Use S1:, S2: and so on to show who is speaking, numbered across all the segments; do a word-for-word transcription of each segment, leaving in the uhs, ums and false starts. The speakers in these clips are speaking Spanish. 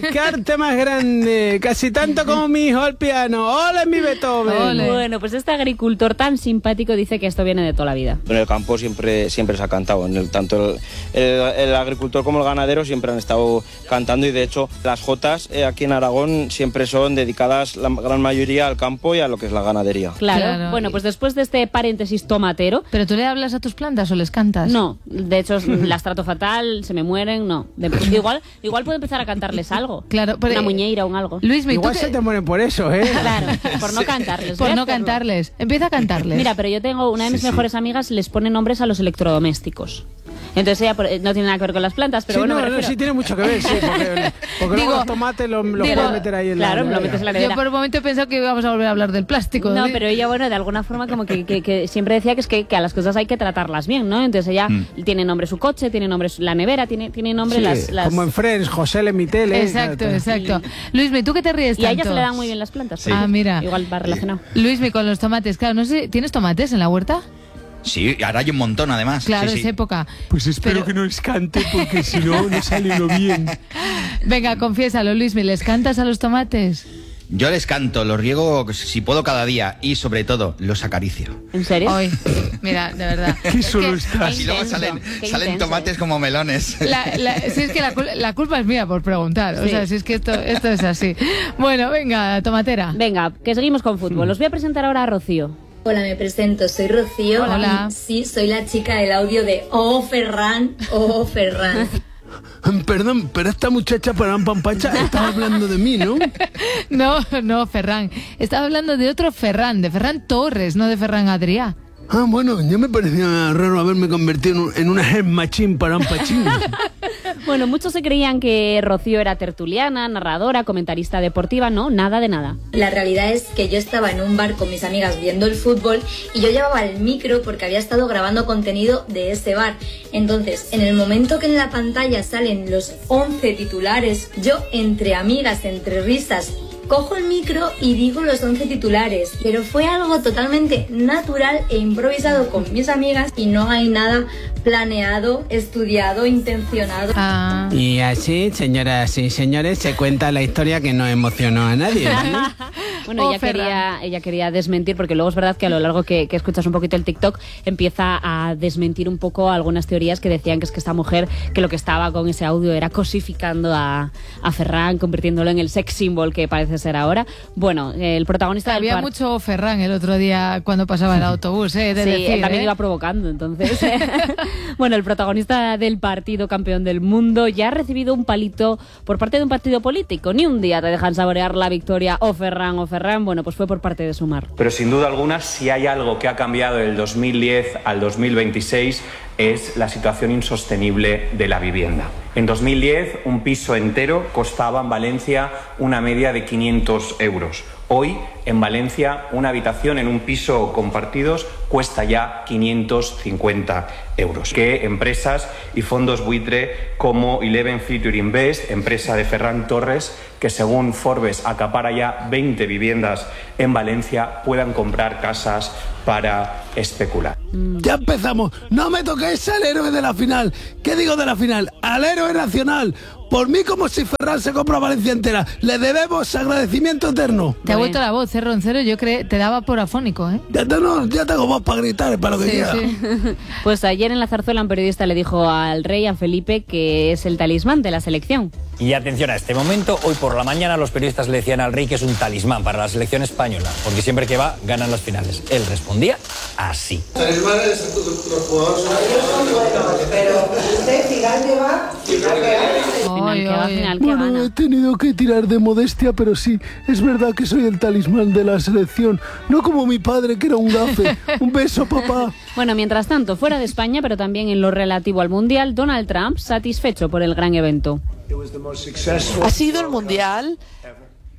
S1: qué arte más grande, casi tanto como mi hijo al piano. ¡Ole, mi Beethoven!
S2: Ole.
S3: Bueno, pues este agricultor tan simpático dice que esto viene de toda la vida.
S4: En el campo siempre, siempre se ha cantado, en el, tanto el, el, el agricultor como el ganadero siempre han estado cantando y de hecho las jotas eh, aquí en Aragón siempre son dedicadas la gran mayoría al campo y a lo que es la ganadería.
S3: Claro.
S2: Claro.
S3: Bueno, pues después de este paréntesis tomatero...
S2: ¿Pero tú le hablas a tus plantas o les cantas?
S3: No, de hecho las trato fatal, se me mueren, no. De, igual, igual puedo empezar a cantarles algo.
S2: Claro, pero,
S3: una
S2: eh,
S3: muñeira o un algo.
S2: Luismi,
S1: Igual
S2: ¿tú
S1: se
S2: qué?
S1: te mueren por eso, ¿eh?
S3: Claro, por no cantarles.
S2: Por
S3: voy a
S2: no
S3: hacerlo.
S2: cantarles. Empieza a cantarles.
S3: Mira, pero yo tengo una de mis
S5: Sí, sí.
S3: mejores amigas, les pone nombres a los electrodomésticos. Entonces ella por- no tiene nada que ver con las plantas, pero
S1: Sí,
S3: bueno,
S1: no,
S3: me
S1: no,
S3: refiero.
S1: sí tiene mucho que ver, sí, porque, porque
S2: Digo-
S1: luego los tomates los, los
S2: digo-
S1: puedes meter ahí en
S3: claro,
S1: la
S3: lo
S1: nevera.
S3: metes en la
S2: Yo
S3: nevera.
S2: por un momento he pensado que íbamos a volver a hablar del plástico.
S3: No,
S2: ¿eh?
S3: pero ella, bueno, de alguna forma como que, que, que siempre decía que es que, que a las cosas hay que tratarlas bien, ¿no? Entonces ella
S5: Mm.
S3: tiene nombre su coche, tiene nombre su- la nevera, tiene, tiene nombre
S1: Sí,
S3: las, las...
S1: como en Friends, José Lemitel, ¿eh?
S2: Exacto, exacto. Luismi, ¿tú qué te ríes
S3: Y a ella
S2: tanto?
S3: se le dan muy bien las plantas.
S5: Sí.
S3: por
S2: Ah,
S3: ejemplo.
S2: mira.
S3: Igual va relacionado.
S2: Luismi, con los tomates, claro, no sé, ¿tienes tomates en la huerta?
S5: Sí, ahora hay un montón además.
S2: Claro,
S5: sí,
S2: es
S5: sí.
S2: época.
S1: Pues espero
S2: Pero-
S1: que no les cante porque si no, no sale uno bien.
S2: Venga, confiésalo, Luismi, ¿les cantas a los tomates?
S5: Yo les canto, los riego si puedo cada día y sobre todo los acaricio.
S3: ¿En serio?
S2: Hoy, mira, de verdad.
S1: Qué
S2: Es
S1: solo
S2: que
S1: estás.
S5: Y luego
S3: intenso,
S5: salen,
S3: qué
S5: salen
S3: intenso,
S5: tomates
S3: ¿eh?
S5: como melones.
S2: La, la- si es que la, cul- la culpa es mía por preguntar. O
S3: Sí.
S2: sea, si es que esto, esto es así. Bueno, venga, tomatera.
S3: Venga, que seguimos con fútbol. Os voy a presentar ahora a Rocío.
S6: Hola, me presento, soy Rocío.
S2: Hola.
S6: Y sí, soy la chica del audio de Oh Ferran, Oh Ferran.
S1: Perdón, pero esta muchacha para Pampacha está hablando de mí, ¿no?
S2: No, no, Ferran. Estaba hablando de otro Ferran, de Ferran Torres, no de Ferran Adrià.
S1: Ah, bueno, ya me parecía raro haberme convertido en, un, en una head machine para un pachín.
S3: Bueno, muchos se creían que Rocío era tertuliana, narradora, comentarista deportiva. No, nada de nada.
S6: La realidad es que yo estaba en un bar con mis amigas viendo el fútbol y yo llevaba el micro porque había estado grabando contenido de ese bar. Entonces, en el momento que en la pantalla salen los once titulares, yo entre amigas, entre risas, cojo el micro y digo los once titulares, pero fue algo totalmente natural e improvisado con mis amigas y no hay nada planeado, estudiado, intencionado.
S2: Ah.
S1: Y así, señoras y señores, se cuenta la historia que no emocionó a nadie, ¿no?
S3: Bueno,
S2: Oh,
S3: ella,
S2: Ferran.
S3: quería, ella quería desmentir, porque luego es verdad que a lo largo que, que escuchas un poquito el TikTok, empieza a desmentir un poco algunas teorías que decían que es que esta mujer, que lo que estaba con ese audio era cosificando a, a Ferran, convirtiéndolo en el sex symbol que parece ser ahora. Bueno, el protagonista del
S2: Había
S3: par-
S2: mucho Ferran el otro día cuando pasaba el autobús, ¿eh? De
S3: Sí,
S2: decir,
S3: él también
S2: ¿eh?
S3: iba provocando, entonces. Bueno, el protagonista del partido campeón del mundo ya ha recibido un palito por parte de un partido político. Ni un día te dejan saborear la victoria o Ferran o Ferran. Bueno, pues fue por parte de Sumar.
S7: Pero sin duda alguna, si hay algo que ha cambiado del dos mil diez al dos mil veintiséis es la situación insostenible de la vivienda. En dos mil diez, un piso entero costaba en Valencia una media de quinientos euros. Hoy, en Valencia, una habitación en un piso compartidos cuesta ya quinientos cincuenta euros. Que empresas y fondos buitre como Eleven Future Invest, empresa de Ferran Torres, que según Forbes acapara ya veinte viviendas en Valencia, puedan comprar casas para especular.
S1: Ya empezamos. No me toquéis al héroe de la final. ¿Qué digo de la final? Al héroe nacional. Por mí, como si Ferran se compra Valencia entera. Le debemos agradecimiento eterno.
S2: Te ha vuelto la voz, ¿eh, Roncero? Yo creo te daba por afónico, ¿eh?
S1: Ya, te, no, ya tengo voz para gritar, para lo que
S2: Sí,
S1: quiera.
S2: sí.
S3: Pues ayer en la zarzuela un periodista le dijo al rey, a Felipe, que es el talismán de la selección.
S8: Y atención a este momento, hoy por la mañana los periodistas le decían al rey que es un talismán para la selección española, porque siempre que va ganan las finales. Él respondía así.
S9: Talismanes, los jugadores
S10: pero usted final que va, final que va.
S3: Final
S2: Ay,
S3: que va,
S2: ay.
S3: final que
S1: Bueno,
S3: gana.
S1: he tenido que tirar de modestia, pero sí, es verdad que soy el talismán de la selección. No como mi padre, que era un gafe. Un beso, papá.
S3: Bueno, mientras tanto, fuera de España, pero también en lo relativo al Mundial, Donald Trump satisfecho por el gran evento.
S11: Ha sido el mundial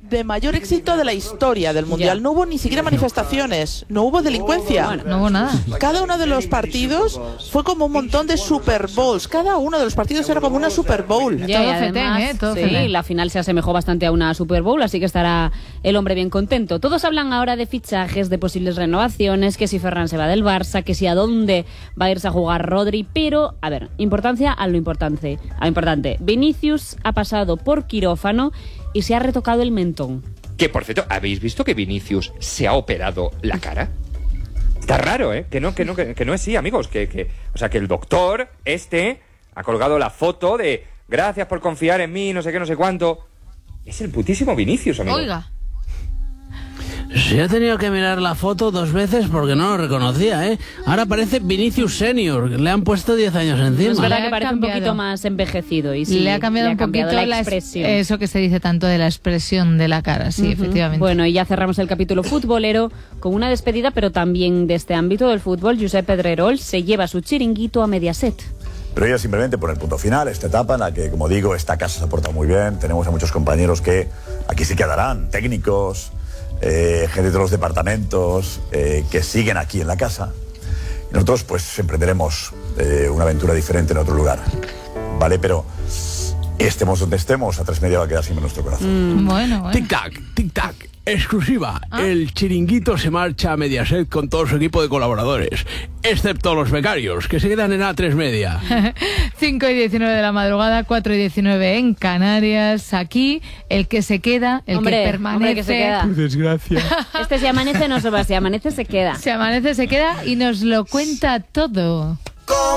S11: de mayor éxito de la historia del Mundial. No hubo ni siquiera manifestaciones, no hubo delincuencia.
S2: Bueno, no hubo nada.
S11: Cada uno de los partidos fue como un montón de Super Bowls. Cada uno de los partidos era como una Super Bowl.
S3: Ya, todo fetén, ¿eh? Todo sí, fetén. La final se asemejó bastante a una Super Bowl, así que estará el hombre bien contento. Todos hablan ahora de fichajes, de posibles renovaciones, que si Ferran se va del Barça, que si a dónde va a irse a jugar Rodri, pero, a ver, importancia a lo importante. A lo importante. Vinicius ha pasado por quirófano y se ha retocado el mentón.
S12: Que, por cierto, ¿habéis visto que Vinicius se ha operado la cara? Está raro, ¿eh? Que no, que no, que, que no es así, amigos. Que, que, o sea, que el doctor este ha colgado la foto de gracias por confiar en mí, no sé qué, no sé cuánto. Es el putísimo Vinicius, amigo.
S2: Oiga.
S1: Sí, he tenido que mirar la foto dos veces porque no lo reconocía, ¿eh? Ahora parece Vinicius Senior, le han puesto diez años encima.
S3: Es verdad que parece cambiado. un poquito más envejecido. Y sí,
S2: le ha cambiado le ha un cambiado poquito la expresión. La, eso que se dice tanto de la expresión de la cara, sí, uh-huh. efectivamente.
S3: Bueno, y ya cerramos el capítulo futbolero con una despedida, pero también de este ámbito del fútbol. Josep Pedrerol se lleva su chiringuito a Mediaset.
S13: Pero ella simplemente pone el punto final, esta etapa en la que, como digo, esta casa se ha portado muy bien. Tenemos a muchos compañeros que aquí sí quedarán, técnicos, eh, gente de los departamentos, eh, que siguen aquí en la casa. Y nosotros, pues, emprenderemos eh, una aventura diferente en otro lugar, ¿vale? Pero estemos donde estemos, a tres media va a quedar siempre en nuestro corazón.
S2: Mm, bueno, bueno.
S1: Tic-tac, tic-tac. Exclusiva, ¿ah? El chiringuito se marcha a Mediaset con todo su equipo de colaboradores, excepto los becarios, que se quedan en A tres Media.
S2: cinco y diecinueve de la madrugada, cuatro y diecinueve en Canarias. Aquí, el que se queda, el
S3: hombre,
S2: que permanece...
S3: Hombre, que se queda.
S1: Por desgracia.
S3: Este si amanece no se va, si amanece se queda.
S2: Si amanece se queda y nos lo cuenta todo.